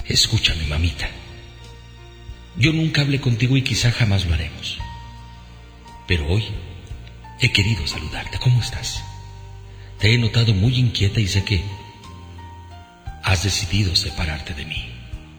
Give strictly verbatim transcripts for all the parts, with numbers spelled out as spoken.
Escúchame, mamita. Yo nunca hablé contigo y quizá jamás lo haremos. Pero hoy he querido saludarte. ¿Cómo estás? Te he notado muy inquieta y sé que has decidido separarte de mí.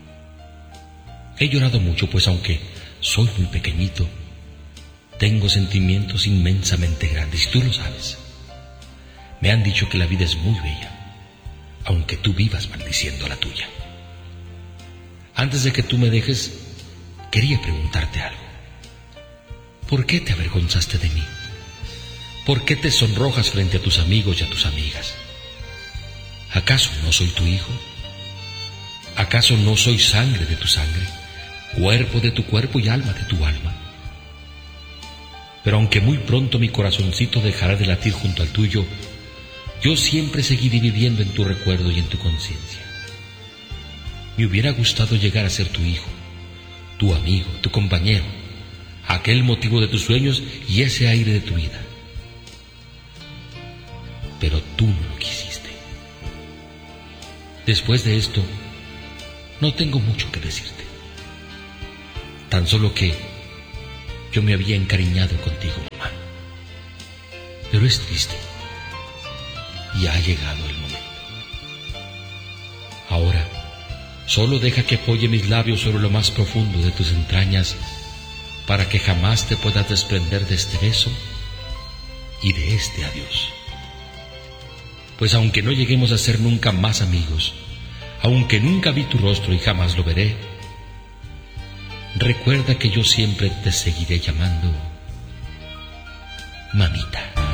He llorado mucho, pues aunque soy muy pequeñito, tengo sentimientos inmensamente grandes y tú lo sabes. Me han dicho que la vida es muy bella, aunque tú vivas maldiciendo la tuya. Antes de que tú me dejes, quería preguntarte algo. ¿Por qué te avergonzaste de mí? ¿Por qué te sonrojas frente a tus amigos y a tus amigas? ¿Acaso no soy tu hijo? ¿Acaso no soy sangre de tu sangre, cuerpo de tu cuerpo y alma de tu alma? Pero aunque muy pronto mi corazoncito dejará de latir junto al tuyo, yo siempre seguiré viviendo en tu recuerdo y en tu conciencia. Me hubiera gustado llegar a ser tu hijo, tu amigo, tu compañero, aquel motivo de tus sueños y ese aire de tu vida. Pero tú no lo quisiste. Después de esto, no tengo mucho que decirte. Tan solo que yo me había encariñado contigo, mamá. Pero es triste. Y ha llegado el momento. Ahora, solo deja que apoye mis labios sobre lo más profundo de tus entrañas para que jamás te puedas desprender de este beso y de este adiós. Pues aunque no lleguemos a ser nunca más amigos, aunque nunca vi tu rostro y jamás lo veré, recuerda que yo siempre te seguiré llamando mamita.